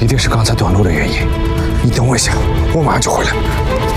定是刚才短路的原因。你等我一下，我马上就回来。